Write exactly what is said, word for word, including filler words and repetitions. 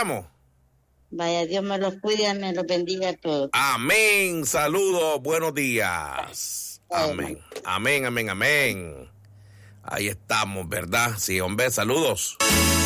escuchamos. Vaya, Dios me los cuide, me los bendiga a todos. Amén, saludos, buenos días. Amén, amén, amén, amén. Ahí estamos, ¿verdad? Sí, hombre, saludos.